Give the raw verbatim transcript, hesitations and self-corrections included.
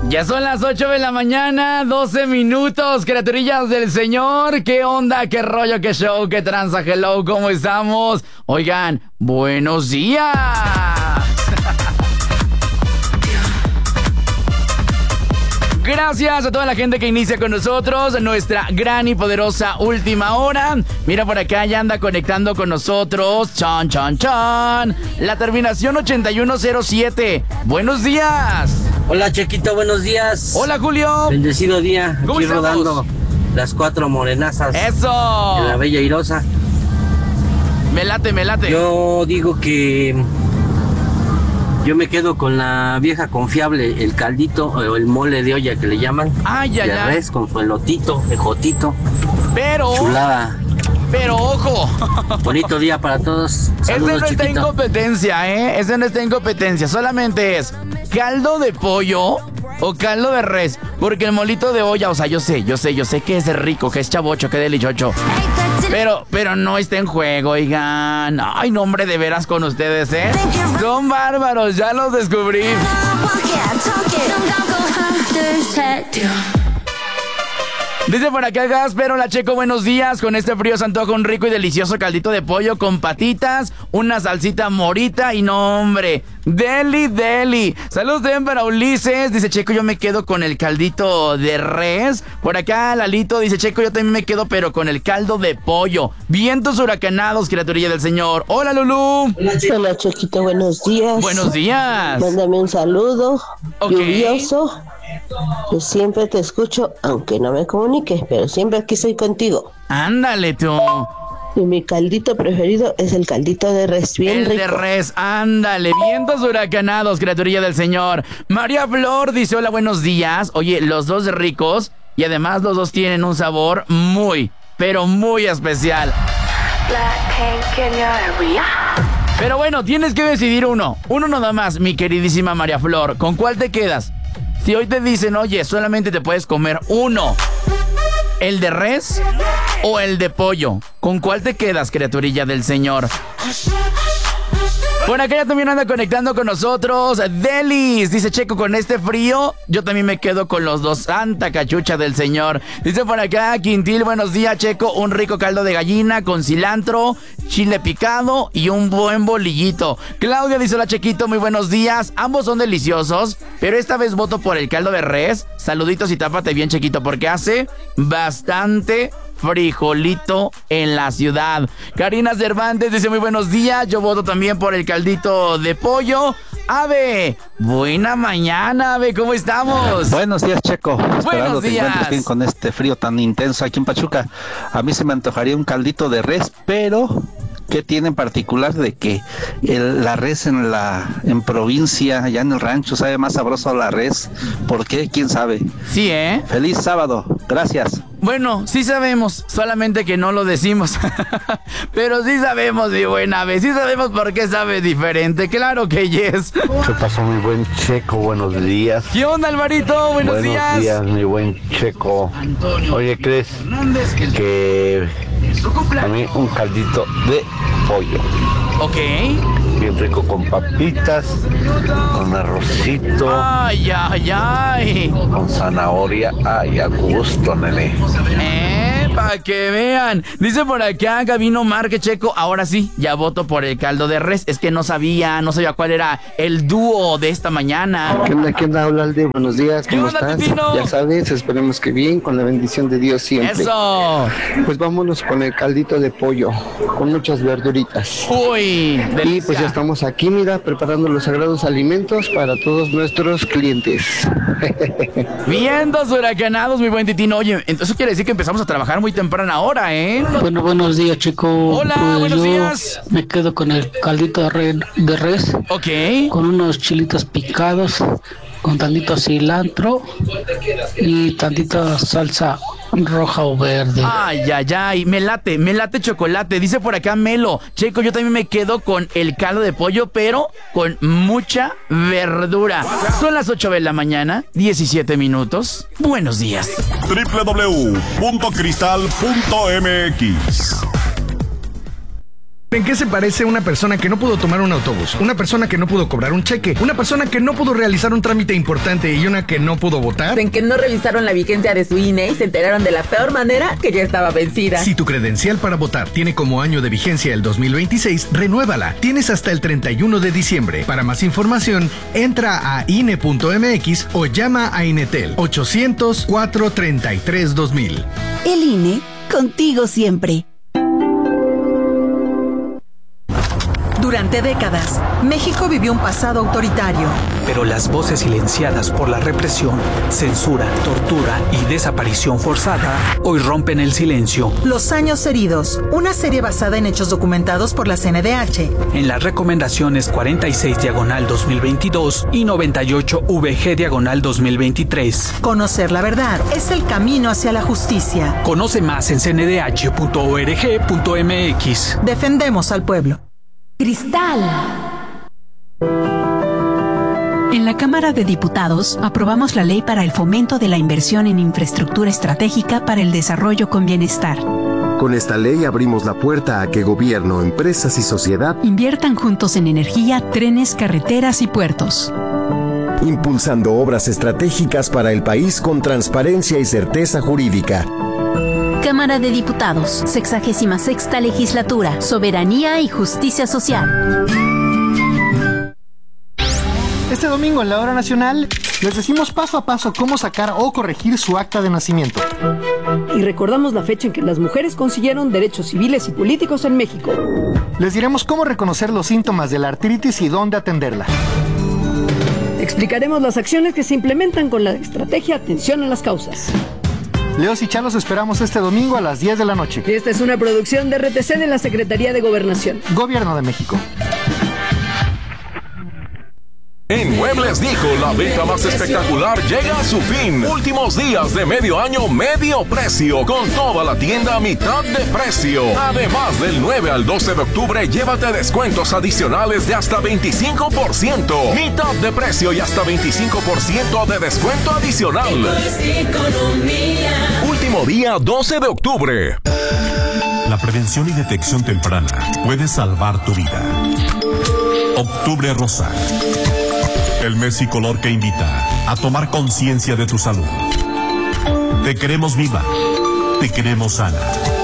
Ya son las ocho de la mañana, doce minutos, criaturillas del Señor. ¿Qué onda? ¿Qué rollo? ¿Qué show? ¿Qué tranza? Hello, ¿cómo estamos? Oigan, buenos días. Gracias a toda la gente que inicia con nosotros nuestra gran y poderosa última hora. Mira, por acá ya anda conectando con nosotros. Chan, chan, chan. La terminación ochenta y uno cero siete. Buenos días. Hola, Chequito, buenos días. Hola, Julio. Bendecido día. ¿Cómo Aquí estamos? rodando las cuatro morenazas. ¡Eso! En la Bella Airosa. Me late, me late. Yo digo que yo me quedo con la vieja confiable, el caldito o el mole de olla que le llaman. Ay, ay, de ay. res con su elotito, ejotito. Pero, Chulada. pero ojo. Bonito día para todos. Ese Saludos, no está en Chiquito. competencia, ¿eh? Ese no está en competencia. Solamente es caldo de pollo o caldo de res. Porque el molito de olla, o sea, yo sé, yo sé, yo sé que es rico, que es chavocho, que es delicioso. Pero, pero no está en juego, oigan. Ay, no, hombre, de veras con ustedes, ¿eh? Son bárbaros, ya los descubrí. Dice por acá Gasper, hola Checo, buenos días. Con este frío se antoja un rico y delicioso caldito de pollo con patitas, una salsita morita y no, hombre, deli, deli. Saludos también para Ulises, dice Checo, yo me quedo con el caldito de res. Por acá Lalito dice Checo, yo también me quedo pero con el caldo de pollo. Vientos huracanados, criaturilla del Señor. Hola Lulú. Hola Chequito, buenos días. Buenos días. Mándame un saludo. Ok. Lluvioso. Yo siempre te escucho, aunque no me comuniques, pero siempre aquí estoy contigo. Ándale tú. Y mi caldito preferido es el caldito de res, bien El rico. de res, ándale, vientos huracanados, criaturilla del Señor. María Flor dice, hola, buenos días. Oye, los dos ricos y además los dos tienen un sabor muy, pero muy especial. Pero bueno, tienes que decidir uno, uno nada más, mi queridísima María Flor. ¿Con cuál te quedas? Si hoy te dicen, oye, solamente te puedes comer uno, ¿el de res o el de pollo? ¿Con cuál te quedas, criaturilla del Señor? Por acá ya también anda conectando con nosotros Delis, dice Checo, con este frío yo también me quedo con los dos, santa cachucha del Señor. Dice por acá Quintil, buenos días Checo, un rico caldo de gallina con cilantro, chile picado y un buen bolillito. Claudia dice, hola Chequito, muy buenos días, ambos son deliciosos, pero esta vez voto por el caldo de res. Saluditos y tápate bien Chequito porque hace bastante frijolito en la ciudad. Karina Cervantes dice muy buenos días, yo voto también por el caldito de pollo. Ave, buena mañana, Ave, ¿cómo estamos? Buenos días, Checo. Buenos Esperando te días. encuentres bien con este frío tan intenso aquí en Pachuca. A mí se me antojaría un caldito de res, pero ¿qué tiene en particular de que el, la res en la en provincia, allá en el rancho, sabe más sabroso la res? ¿Por qué? ¿Quién sabe? Sí, ¿eh? Feliz sábado. Gracias. Bueno, sí sabemos, solamente que no lo decimos. Pero sí sabemos, mi buena Ave, sí sabemos por qué sabe diferente. Claro que yes. ¿Qué pasó, mi buen Checo? Buenos días. ¿Qué onda, Alvarito? Buenos, Buenos días. días, mi buen Checo. Oye, ¿crees que a mí un caldito de pollo? Ok. Bien rico con papitas, con arrocito, Ay, ay, ay. con zanahoria. Ay, a gusto, nene. Eh, para que vean. Dice por acá Gabino Márquez Checo, ahora sí, ya voto por el caldo de res. Es que no sabía, no sabía cuál era el dúo de esta mañana. ¿Qué onda? ¿Qué onda? Hola Alde, buenos días, ¿Qué ¿cómo onda, estás? Titino? Ya sabes, esperemos que bien, con la bendición de Dios siempre. Eso. Pues vámonos con el caldito de pollo, con muchas verduritas. Uy, Y delicia. pues ya estamos aquí, mira, preparando los sagrados alimentos para todos nuestros clientes. Vientos huracanados, mi buen Titino. Oye, entonces quiere decir que empezamos a trabajar muy temprana ahora, ¿eh? Bueno, buenos días, chico. Hola, Pues buenos yo días. Me quedo con el caldito de, re- de res, Ok. con unos chilitos picados, con tantito cilantro y tantita salsa roja o verde. Ay, ay, ay, me late, me late chocolate. Dice por acá Melo, Checo, yo también me quedo con el caldo de pollo, pero con mucha verdura. Son las ocho de la mañana, diecisiete minutos. Buenos días. doble u doble u doble u punto cristal punto m x ¿En qué se parece una persona que no pudo tomar un autobús, una persona que no pudo cobrar un cheque, una persona que no pudo realizar un trámite importante y una que no pudo votar? En que no revisaron la vigencia de su I N E y se enteraron de la peor manera que ya estaba vencida. Si tu credencial para votar tiene como año de vigencia el dos mil veintiséis, renuévala. Tienes hasta el treinta y uno de diciembre. Para más información, entra a I N E punto M X o llama a Inetel ochocientos, cuatrocientos treinta y tres, dos mil. El I N E, contigo siempre. Durante décadas, México vivió un pasado autoritario. Pero las voces silenciadas por la represión, censura, tortura y desaparición forzada hoy rompen el silencio. Los años heridos, una serie basada en hechos documentados por la C N D H. En las recomendaciones cuarenta y seis diagonal dos mil veintidós y noventa y ocho V G diagonal dos mil veintitrés. Conocer la verdad es el camino hacia la justicia. Conoce más en c n d h punto org punto m x. Defendemos al pueblo. Cristal. En la Cámara de Diputados aprobamos la ley para el fomento de la inversión en infraestructura estratégica para el desarrollo con bienestar. Con esta ley abrimos la puerta a que gobierno, empresas y sociedad inviertan juntos en energía, trenes, carreteras y puertos. Impulsando obras estratégicas para el país con transparencia y certeza jurídica. Cámara de Diputados, sexagésima sexta legislatura, soberanía y justicia social. Este domingo en la Hora Nacional les decimos paso a paso cómo sacar o corregir su acta de nacimiento. Y recordamos la fecha en que las mujeres consiguieron derechos civiles y políticos en México. Les diremos cómo reconocer los síntomas de la artritis y dónde atenderla. Explicaremos las acciones que se implementan con la estrategia Atención a las Causas. Leos y Charlos esperamos este domingo a las diez de la noche. Esta es una producción de R T C de la Secretaría de Gobernación. Gobierno de México. En Muebles Dijo, la venta más espectacular llega a su fin. Últimos días de medio año, medio precio, con toda la tienda a mitad de precio. Además, del nueve al doce de octubre, llévate descuentos adicionales de hasta veinticinco por ciento. Mitad de precio y hasta veinticinco por ciento de descuento adicional. Último día, doce de octubre. La prevención y detección temprana puede salvar tu vida. Octubre Rosa. El mes y color que invita a tomar conciencia de tu salud. Te queremos viva, te queremos sana.